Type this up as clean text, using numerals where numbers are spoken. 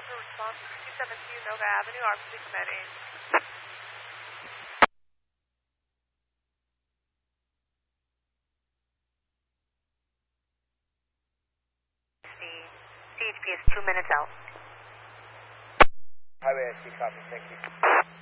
for response to 272 Nova Avenue, RPC Command. CHP is 2 minutes out. Highway SC, copy, thank you.